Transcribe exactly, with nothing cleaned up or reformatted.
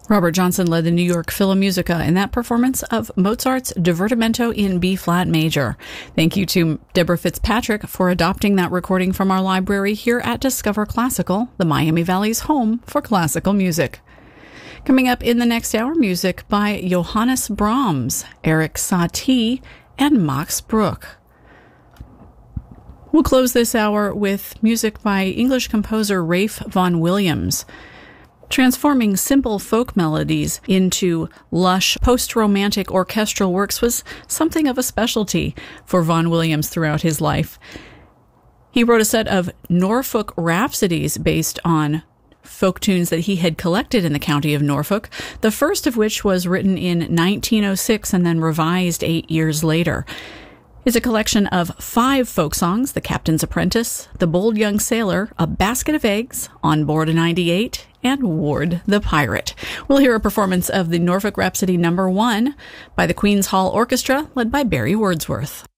Robert Johnson led the New York Philharmonica in that performance of Mozart's Divertimento in B-flat major. Thank you to Deborah Fitzpatrick for adopting that recording from our library here at Discover Classical, the Miami Valley's home for classical music. Coming up in the next hour, music by Johannes Brahms, Erik Satie, and Max Bruch. We'll close this hour with music by English composer Ralph Vaughan Williams. Transforming simple folk melodies into lush, post-romantic orchestral works was something of a specialty for Vaughan Williams throughout his life. He wrote a set of Norfolk rhapsodies based on folk tunes that he had collected in the county of Norfolk, the first of which was written in nineteen oh six and then revised eight years later. It's a collection of five folk songs: The Captain's Apprentice, The Bold Young Sailor, A Basket of Eggs, On Board a ninety-eight, and Ward the Pirate. We'll hear a performance of the Norfolk Rhapsody number one by the Queen's Hall Orchestra, led by Barry Wordsworth.